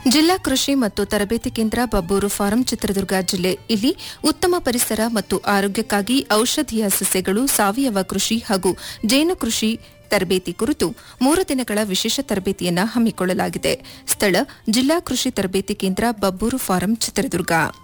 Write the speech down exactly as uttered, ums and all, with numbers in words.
ಜಿಲ್ಲಾ ಕೃಷಿ ಮತ್ತು ತರಬೇತಿ ಕೇಂದ್ರ ಬಬ್ಬೂರು ಫಾರಂ ಚಿತ್ರದುರ್ಗ ಜಿಲ್ಲೆ ಇಲ್ಲಿ ಉತ್ತಮ ಪರಿಸರ ಮತ್ತು ಆರೋಗ್ಯಕ್ಕಾಗಿ ಔಷಧೀಯ ಸಸ್ಯಗಳು ಸಾವಯವ ಕೃಷಿ ಹಾಗೂ ಜೇನು ಕೃಷಿ ತರಬೇತಿ ಕುರಿತು ಮೂರು ದಿನಗಳ ವಿಶೇಷ ತರಬೇತಿಯನ್ನು ಹಮ್ಮಿಕೊಳ್ಳಲಾಗಿದೆ. ಸ್ಥಳ ಜಿಲ್ಲಾ ಕೃಷಿ ತರಬೇತಿ ಕೇಂದ್ರ ಬಬ್ಬೂರು ಫಾರಂ ಚಿತ್ರದುರ್ಗ.